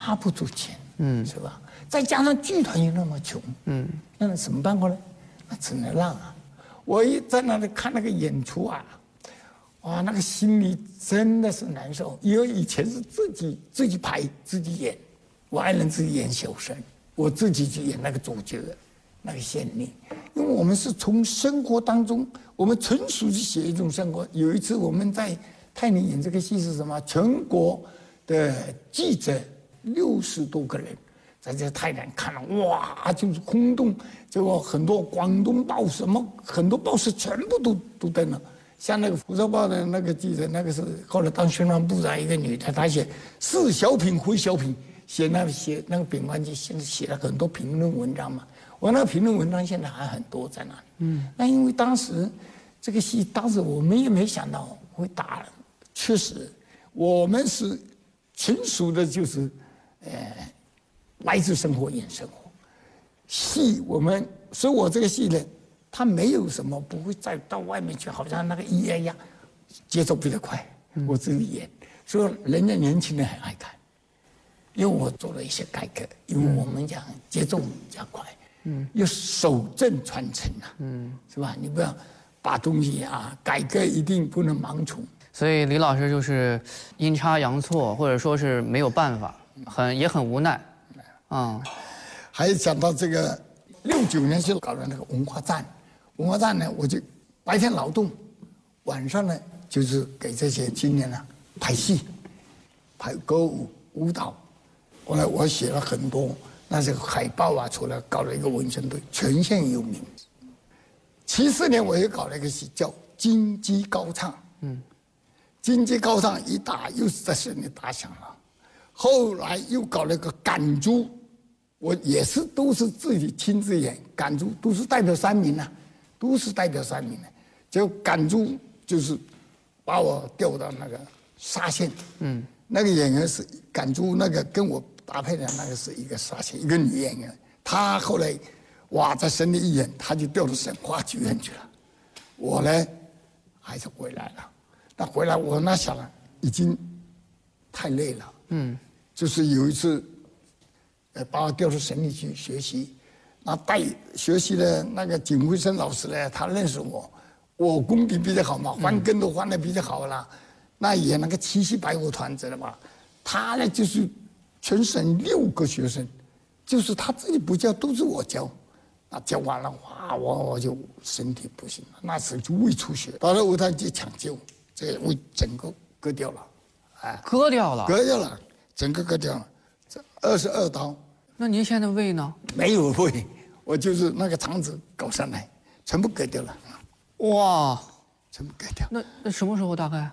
拿不出钱，是吧？再加上剧团又那么穷，那怎么办过呢？那只能让啊！我一在那里看那个演出啊，哇，那个心里真的是难受，因为以前是自己排自己演，我爱人自己演小生，我自己去演那个主角，那个县令，因为我们是从生活当中，我们纯属去写一种生活。有一次我们在泰宁演这个戏是什么？全国的记者60多个人。在这泰南看了，哇，就是轰动，结果很多广东报什么很多报纸全部都登了，像那个《福州报》的那个记者，那个是后来当宣传部长一个女的，她写是小品回小品，写那个秉官记，现在写了很多评论文章嘛。我那个评论文章现在还很多在那里。那因为当时这个戏，当时我们也没想到会打，确实我们是纯属的就是来自生活演生活，戏所以我这个戏呢，它没有什么不会再到外面去，好像那个咿呀呀，节奏比较快，我自己演，所以人家年轻人很爱看，因为我做了一些改革，因为我们讲节奏加快，要守正传承啊，是吧？你不要把东西啊改革一定不能盲从。 所以李老师就是阴差阳错，或者说是没有办法，也很无奈。 还讲到这个69年就搞了那个文化站，文化站呢，我就白天劳动，晚上呢就是给这些青年呢排戏、排歌舞、舞蹈。后来我写了很多那些海报啊出来，搞了一个文生队，全县有名。74年我又搞了一个戏叫《金鸡高唱》，金鸡高唱一打又是在省里打响了。后来又搞了一个赶猪。我也是都是自己亲自演，赶猪都是代表3名啊，都是代表3名的。结果赶猪就是把我调到那个沙县，那个演员是赶猪那个跟我搭配的那个是一个沙县一个女演员，她后来哇在省里一演，她就调到省话剧院去了。我呢还是回来了，那回来我那想了已经太累了，就是有一次。把我调到省里去学习，那带学习的那个景辉生老师呢，他认识我，我功底比较好嘛，换更都换的比较好了，那演那个七夕白虎团知道吧？他呢就是全省6个学生，就是他自己不教，都是我教，那教完了哇，我就身体不行了，那时候就胃出血，到了舞台去抢救，这个胃整个割掉了， 割掉了， 整个割掉了，这22刀。 那您现在胃呢？ 没有胃，我就是那个肠子搞上来，全部割掉了。 哇， 全部割掉。 那什么时候大概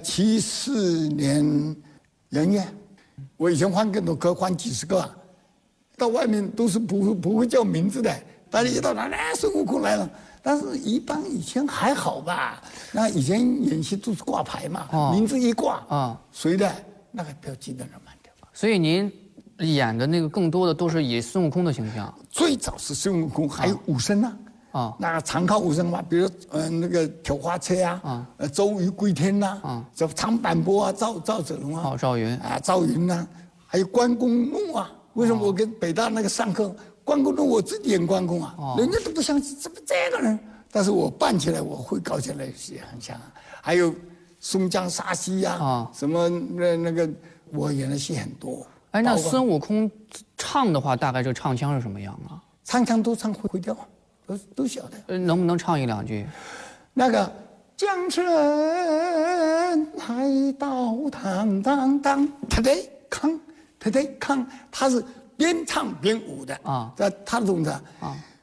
？74年元月，我以前换更多科，换几十个，到外面都是不会叫名字的，大家一到那孙悟空来了。但是一般以前还好吧，那以前演戏都是挂牌嘛，名字一挂谁的那个标基本上满掉。 所以您演的那个更多的都是以孙悟空的形象。 最早是孙悟空，还有武生那个常靠武生嘛，比如那个挑花车周瑜归天这长坂坡赵子龙赵云赵云还有关公怒为什么我跟北大那个上课，关公怒我自己演关公人家都不相信怎么这个人，但是我扮起来我会搞起来也很像还有松江杀西什么那个我演的戏很多。 那孙悟空唱的话，大概这个唱腔是什么样啊？ 唱腔都唱会调，都晓得。 能不能唱1、2句？ 那个江山海道当当当，他得康，他是边唱边舞的他的动作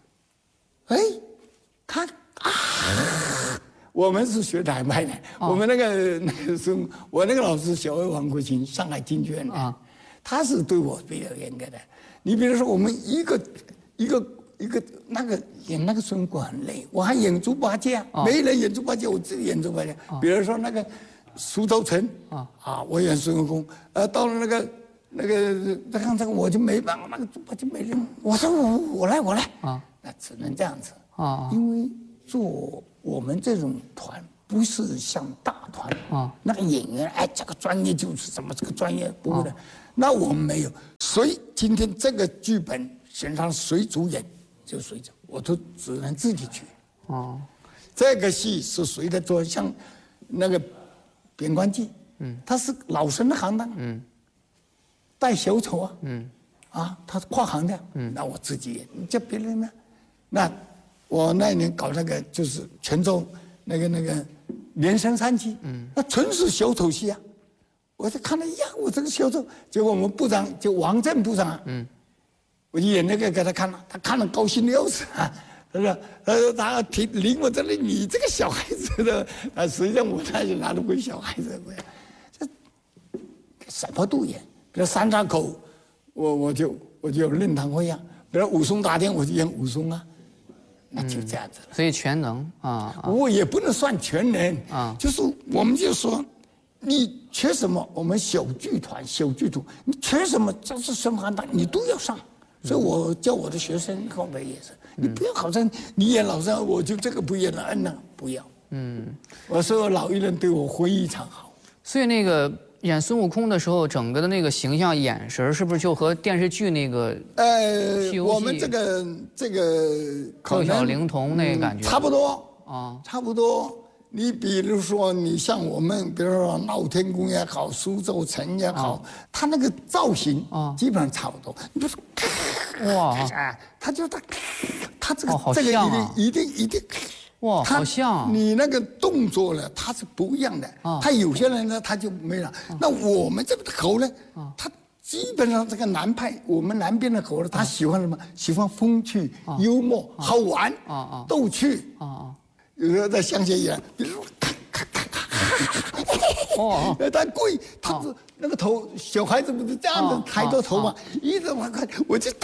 他我们是学台派的，我们那个时候，我那个老师小魏王国清，上海京剧院的他是对我比较严格的。你比如说，我们一个那个演那个孙悟空很累，我还演猪八戒没人演猪八戒，我自己演猪八戒。比如说那个苏州城我演孙悟空，到了那个刚才我就没办法，那个猪八戒没人，我说我来那只能这样子因为做我们这种团。不是像大团那个演员这个专业就是什么这个专业不会的，那我们没有。 所以今天这个剧本选上谁主演就谁走，我都只能自己去。 哦， 这个戏是谁的做？像那个边关记，他是老生的行当，带小丑啊，他是跨行的，那我自己演。你叫别人呢？那我那一年搞那个就是泉州那个连升3期，那纯是小丑戏啊。我就看了呀，我这个小丑，结果我们部长就王震部长啊，我就演那个给他看了，他看了高兴的要死啊。他说他领我这里，你这个小孩子的，实际上我那就拿得回小孩子，这什么都演。比如三岔口，我就任堂辉啊；比如武松打天，我就演武松啊。那就这样子了。 所以全能啊。 我也不能算全能啊，就是我们就说，你缺什么，我们小剧团、小剧组，你缺什么，这是什么行当，你都要上。所以我教我的学生后面也是，你不要好像你演老生，我就这个不演了，那不要。我说老艺人对我非常好。 所以那个演孙悟空的时候，整个的那个形象、眼神，是不是就和电视剧那个？ 我们这个六小龄童那个感觉差不多啊，差不多。你比如说，你像我们，比如说闹天宫也好，苏州城也好，他那个造型基本上差不多。你不是哇啊，他这个这个一定哇，好像你那个动作呢，它是不一样的。他有些人呢，他就没了。那我们这个猴呢，他基本上这个南派，我们南边的猴呢，他喜欢什么？喜欢风趣、幽默、好玩、逗趣。有时候在乡间演，比如说，他故意，他是那个头，小孩子不是这样子抬着头嘛，一直往看，我就噔，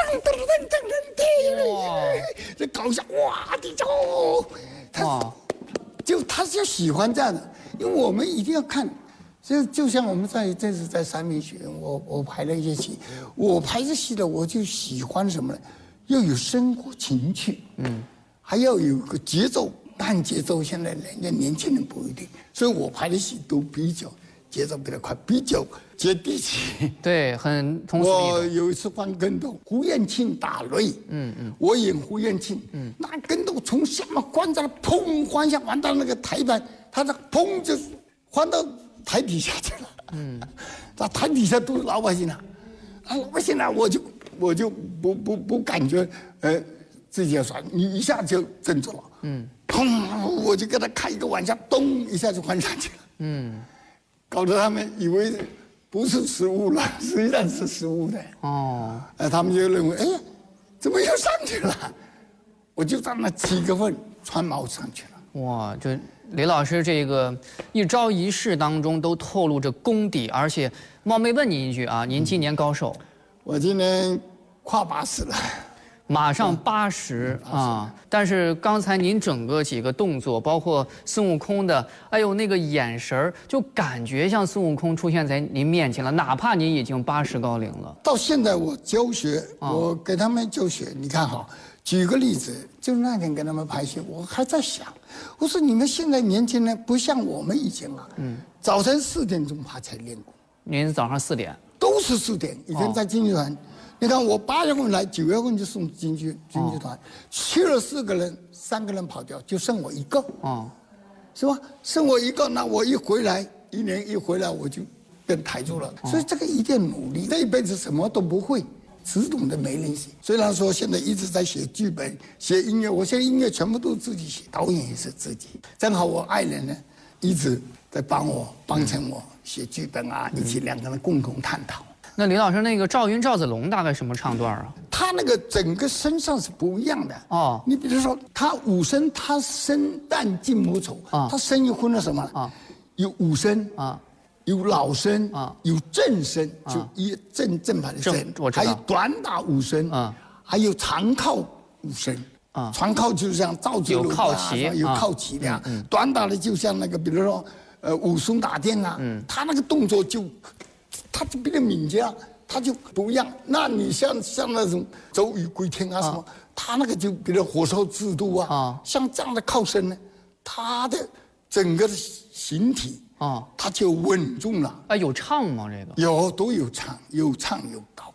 这搞笑，哇，你走，他就喜欢这样的，因为我们一定要看，就像我们这次在三民学院，我拍了一些戏，我拍这戏的我就喜欢什么呢？要有生活情趣，还要有个节奏。按节奏，现在人家年轻人不一定，所以我拍的戏都比较节奏比较快，比较接地气。 对，很通俗易懂。 我有一次翻跟斗，胡彦庆打擂，我演胡彦庆，那跟斗从下面翻到了，砰翻下，翻到那个台板，他这砰就翻到台底下去了，在台底下都是老百姓啊，老百姓啊，我就不感觉自己要耍，你一下就镇住了，砰！我就给他开一个玩笑，咚一下就翻上去了，搞得他们以为不是失误了，实际上是失误的。他们就认为，哎呀，怎么又上去了？我就在那起个份，穿毛上去了。 哇，就李老师这个一招一式当中都透露着功底，而且冒昧问您一句啊，您今年高寿？ 我今年跨80了。 马上80啊！但是刚才您整个几个动作，包括孙悟空的，哎呦那个眼神就感觉像孙悟空出现在您面前了，哪怕您已经80高龄了。 到现在我教学，我给他们教学，你看哈，举个例子，就那天跟他们拍戏，我还在想，我说你们现在年轻人不像我们以前啊，早晨4点钟他才练功。 您早上4点？ 都是4点，以前在京剧团。你看我8月份来，9月份就送京剧团，去了4个人，3个人跑掉，就剩我一个，是吧？剩我一个，那我一回来，1年一回来我就被抬住了。所以这个一定努力，这一辈子什么都不会，只懂得没人写。虽然说现在一直在写剧本、写音乐，我现在音乐全部都自己写，导演也是自己。正好我爱人呢，一直在帮衬我写剧本啊，一起2个人共同探讨。 那李老师，那个赵云、赵子龙大概什么唱段啊？ 他那个整个身上是不一样的你比如说他武生，他生旦净末丑他生又分了什么有武生有老生有正生就一正牌的生，还有短打武生还有长靠武生长靠就像赵子龙有靠旗的短打的就像那个比如说武松打天他那个动作他就比较敏捷他就不一样。那你像那种周瑜归天什么，他那个就比如火烧制度像这样的靠身呢，他的整个的形体他就稳重了。 有唱吗？这个都有唱，有唱有告白。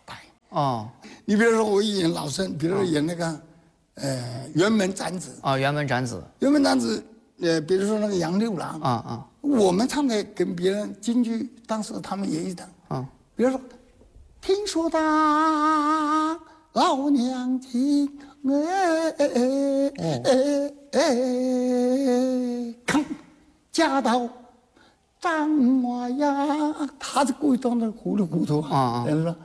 哦， 你比如说我演老生，比如说演那个辕门斩子。 啊，辕门斩子。 辕门斩子，比如说那个杨六郎。我们唱的跟别人京剧，当时他们也一样。比如说，听说他老娘亲看嫁到张华呀，他是故意装的糊里糊涂人说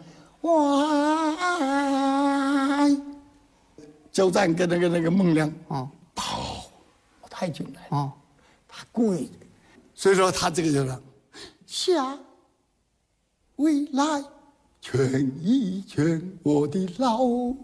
哇，交战跟那个孟良跑太君来了他故意，所以说他这个就是下未来劝一劝我的老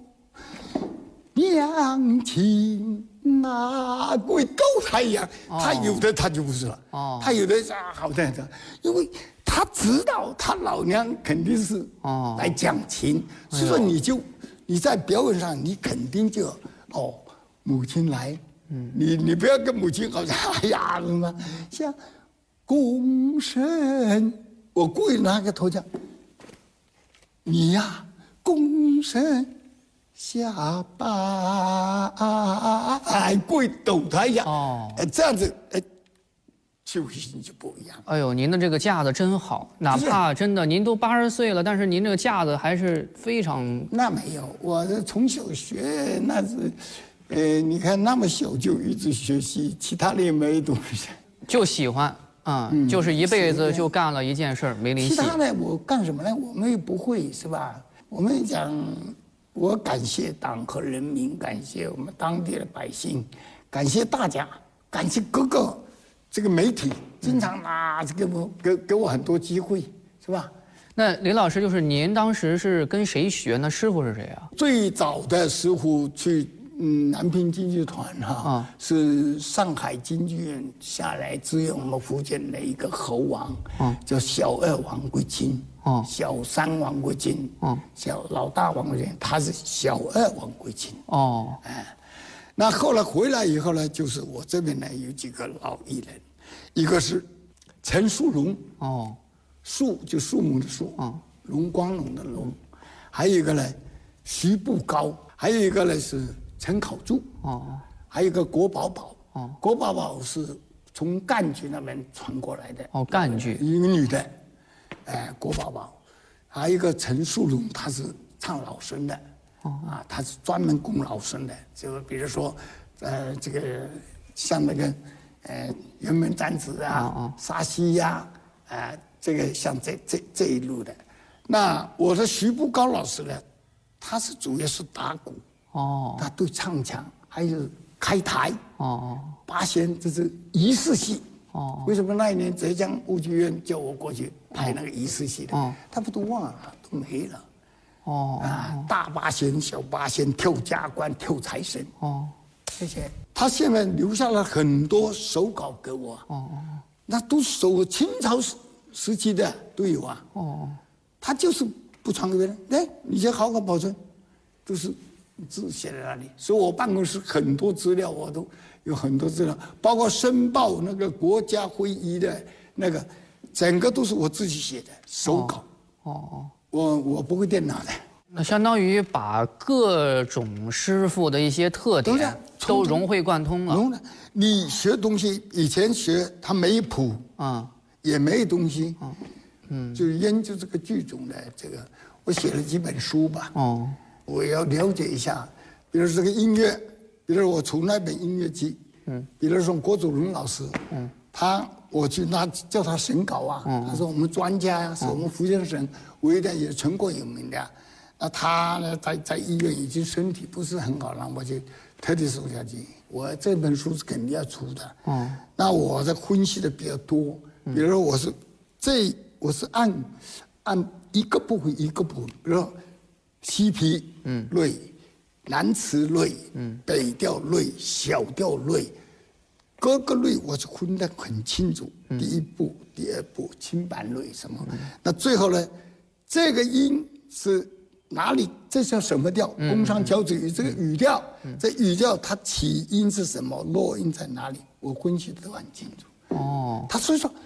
娘亲啊，鬼狗才一样，他有的他就不是了，他有的好像这样，因为他知道他老娘肯定是来讲情，所以说你在表演上你肯定就母亲来，你不要跟母亲好像哎呀什么像公神，我故意拿个头像，你呀公神。下巴故意抖他一样，这样子，气息就不一样。 哎呦，您的这个架子真好，哪怕真的您都80岁了，但是您这个架子还是非常…… 那没有，我从小学那是，你看那么小就一直学习，其他的也没东西， 就喜欢就是一辈子就干了一件事没离弃。 其他的我干什么呢？我们也不会，是吧？我们讲。我感谢党和人民，感谢我们当地的百姓，感谢大家，感谢各个这个媒体，经常拿这个给我很多机会，是吧？ 那林老师，就是您当时是跟谁学呢？师傅是谁啊？ 最早的师傅去南平京剧团是上海京剧院下来支援我们福建的一个侯王，叫小二王贵清。小三王贵清，小老大王贵清，他是小二王贵清。那后来回来以后呢，就是我这边呢有几个老艺人，一个是陈树荣，树就树木的树，荣光荣的荣，还有一个呢徐步高，还有一个呢是陈考柱，还有一个郭宝宝，郭宝宝是从赣剧那边传过来的， 赣剧一个女的。郭宝宝，还有一个陈树荣，他是唱老生的，他是专门供老生的。就比如说，这个像那个，辕门斩子啊，沙溪呀，这个像这一路的。那我的徐步高老师呢，他是主要是打鼓，他对唱腔还有开台，八仙这是仪式戏。为什么那一年浙江舞剧院叫我过去拍那个仪式戏的？他不都忘了，都没了。大八仙、小八仙、跳家官、跳财神，这些他现在留下了很多手稿给我。那都是清朝时期的都有啊。他就是不传给别人，你先好好保存，都是字写在那里。所以我办公室很多资料我都。有很多资料，包括申报那个国家会议的那个，整个都是我自己写的手稿。我不会电脑的。 那相当于把各种师傅的一些特点都融会贯通了。 融了，你学东西以前学他没谱也没东西，就研究这个剧种的这个，我写了几本书吧。我要了解一下，比如这个音乐。比如我从那本音乐剧，比如说郭祖荣老师，我去叫他审稿啊，他说我们专家呀，是我们福建省唯一的也全国有名的。那他呢，在医院已经身体不是很好了，我就特地收下去。我这本书是肯定要出的。那我在分析的比较多，比如说我是按一个部分一个部分，比如说西皮类。南词类、北调类、小调类，各个类我是分得很清楚。第一步、第二步，清板类什么？那最后呢，这个音是哪里？这叫什么调？宫商角徵羽这个语调，这语调它起音是什么？落音在哪里？我分析得都很清楚。他所以说，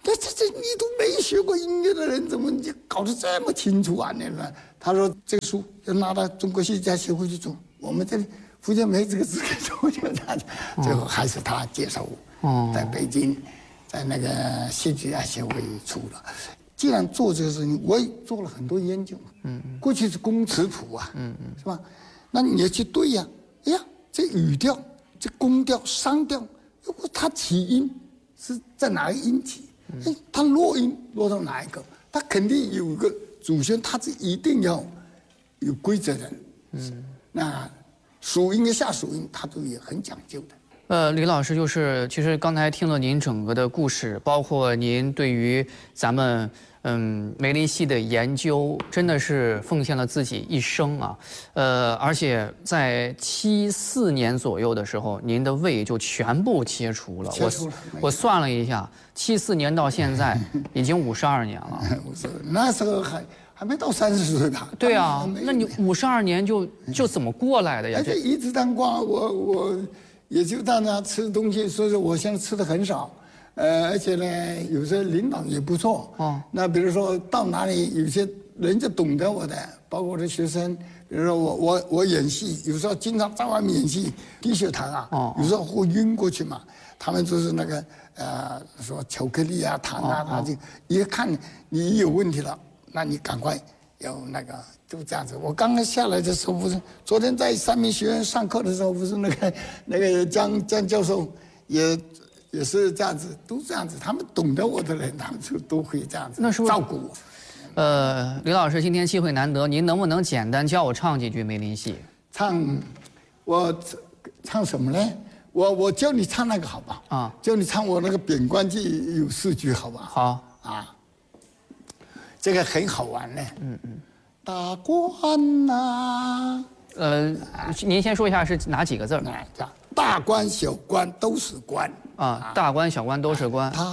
这你都没学过音乐的人，怎么你搞得这么清楚啊？你说，他说这个书要拿到中国戏剧家协会去做，我们这里福建没这个资格做，就这样子。最后还是他接受我，在北京，在那个戏剧家协会出了。既然做这个事情，我也做了很多研究。过去是工词谱啊，是吧？那你要去对呀，哎呀，这语调、这宫调、商调，如果它起音是在哪个音起？它落音落到哪一个？它肯定有一个主旋，它是一定要有规则的。那属音跟下属音，它都也很讲究的。 李老师，就是其实刚才听了您整个的故事，包括您对于咱们梅林系的研究，真的是奉献了自己一生啊。而且在74年左右的时候，您的胃就全部切除了。我算了一下，74年到现在已经52年了。 那时候还没到30岁吧？ 对啊，那你52年就怎么过来的呀？ 这一直当官，我也就在那吃东西，所以说我现在吃的很少。而且呢，有时候领导也不错。那比如说到哪里，有些人就懂得我的，包括我的学生。比如说我演戏，有时候经常在外面演戏，低血糖啊，有时候会晕过去嘛。他们就是那个说巧克力啊、糖啊，他就一看你有问题了，那你赶快有那个就这样子。我刚刚下来的时候，不是昨天在三民学院上课的时候，不是那个江教授也是这样子，都这样子。他们懂得我的人，他们就都会这样子照顾我。 李老师，今天机会难得，您能不能简单教我唱几句梅林戏？ 我唱什么呢？我教你唱那个好吧？教你唱我那个《贬官记》有4句，好吧？ 好啊，这个很好玩呢。大官呐。 您先说一下是哪几个字？ 大官小官都是官大官小官都是官。